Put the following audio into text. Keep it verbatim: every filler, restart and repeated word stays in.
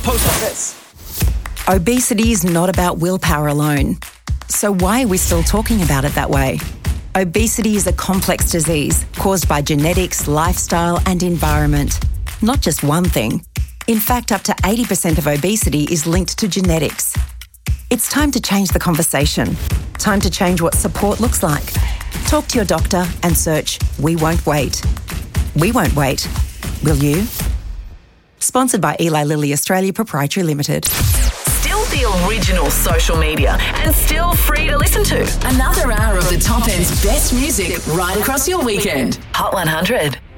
Post Office. Obesity is not about willpower alone. So why are we still talking about it that way? Obesity is a complex disease caused by genetics, lifestyle and environment. Not just one thing. In fact, up to eighty percent of obesity is linked to genetics. It's time to change the conversation. Time to change what support looks like. Talk to your doctor and search We Won't Wait. We won't wait. Will you? Sponsored by Eli Lilly Australia Proprietary Limited. Still the original social media and still free to listen to. Another hour of the top end's best music right across your weekend. Hot one hundred.